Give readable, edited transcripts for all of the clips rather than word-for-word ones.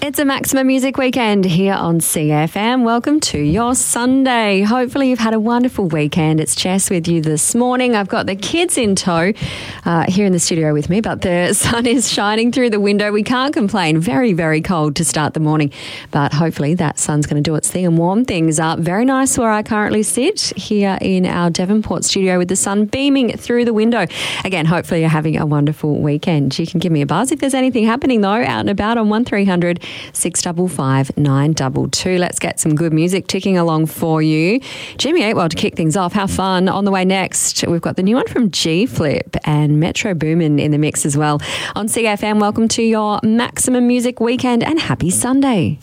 It's a Maximum Music Weekend here on CFM. Welcome to your Sunday. Hopefully you've had a wonderful weekend. It's Jess with you this morning. I've got the kids in tow here in the studio with me, but the sun is shining through the window. We can't complain. Very, very cold to start the morning, but hopefully that sun's going to do its thing and warm things up. Very nice where I currently sit here in our Devonport studio with the sun beaming through the window. Again, hopefully you're having a wonderful weekend. You can give me a buzz if there's anything happening though out and about on 1300 655 922. Let's get some good music ticking along for you. Jimmy Eatwell to kick things off. How fun. On the way next, we've got the new one from G-Flip and Metro Boomin in the mix as well. On CFM, welcome to your Maximum Music Weekend and happy Sunday.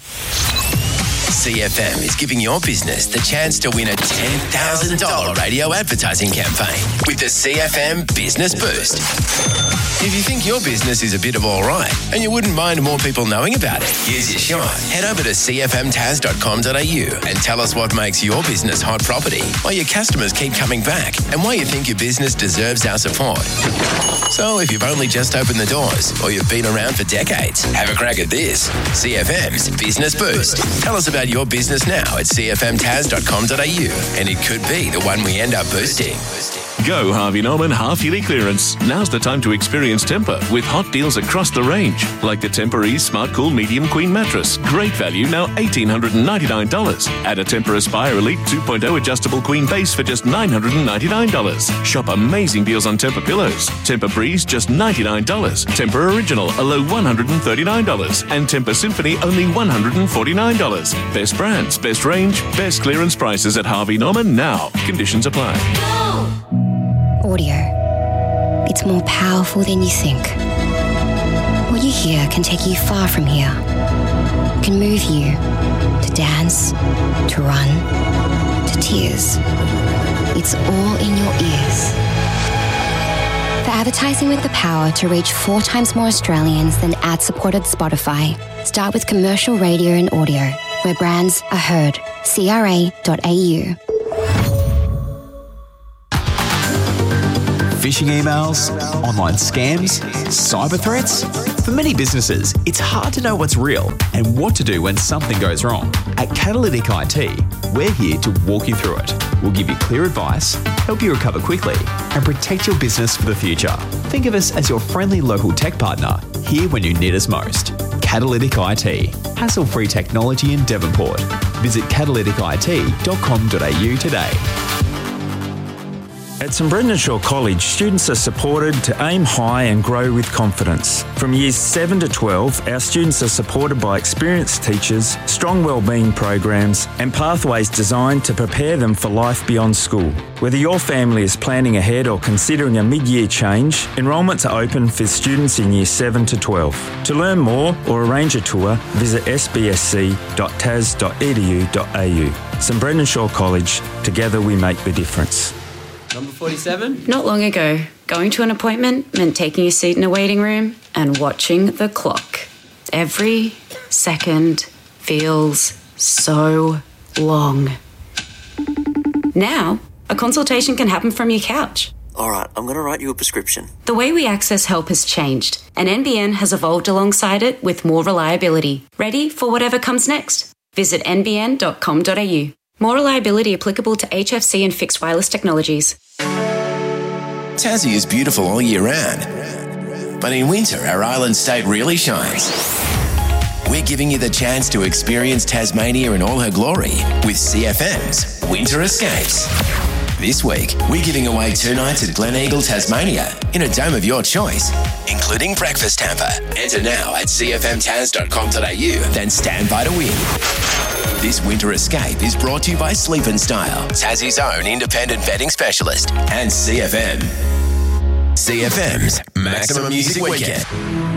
CFM is giving your business the chance to win a $10,000 radio advertising campaign with the CFM Business Boost. If you think your business is a bit of all right and you wouldn't mind more people knowing about it, here's your shot. Head over to cfmtaz.com.au and tell us what makes your business hot property, why your customers keep coming back, and why you think your business deserves our support. So if you've only just opened the doors or you've been around for decades, have a crack at this. CFM's Business Boost. Tell us about your business now at cfmtaz.com.au and it could be the one we end up boosting. Go Harvey Norman half-yearly clearance. Now's the time to experience Tempur with hot deals across the range. Like the Tempur-Ease Smart Cool Medium Queen Mattress. Great value, now $1,899. Add a Tempur Aspire Elite 2.0 Adjustable Queen Base for just $999. Shop amazing deals on Tempur pillows. Tempur Breeze, just $99. Tempur Original, a low $139. And Tempur Symphony, only $149. Best brands, best range, best clearance prices at Harvey Norman now. Conditions apply. Audio. It's more powerful than you think. What you hear can take you far from here. It can move you to dance, to run, to tears. It's all in your ears. For advertising with the power to reach 4 times more Australians than ad-supported Spotify, start with commercial radio and audio, where brands are heard. CRA.au. Phishing emails, online scams, cyber threats. For many businesses, it's hard to know what's real and what to do when something goes wrong. At Catalytic IT, we're here to walk you through it. We'll give you clear advice, help you recover quickly, and protect your business for the future. Think of us as your friendly local tech partner, here when you need us most. Catalytic IT, hassle-free technology in Devonport. Visit catalyticit.com.au today. At St Brendan Shaw College, students are supported to aim high and grow with confidence. From years 7 to 12, our students are supported by experienced teachers, strong wellbeing programs, and pathways designed to prepare them for life beyond school. Whether your family is planning ahead or considering a mid-year change, enrolments are open for students in years 7 to 12. To learn more or arrange a tour, visit sbsc.tas.edu.au. St Brendan Shaw College, together we make the difference. Number 47. Not long ago, going to an appointment meant taking a seat in a waiting room and watching the clock. Every second feels so long. Now, a consultation can happen from your couch. All right, I'm going to write you a prescription. The way we access help has changed, and NBN has evolved alongside it with more reliability. Ready for whatever comes next? Visit nbn.com.au. More reliability applicable to HFC and fixed wireless technologies. Tassie is beautiful all year round, but in winter our island state really shines. We're giving you the chance to experience Tasmania in all her glory with CFM's Winter Escapes. This week, we're giving away 2 nights at Gleneagle, Tasmania in a dome of your choice, including breakfast hamper. Enter now at cfmtaz.com.au, then stand by to win. This winter escape is brought to you by Sleep and Style, Tassie's own independent bedding specialist, and CFM. CFM's Maximum Music Weekend.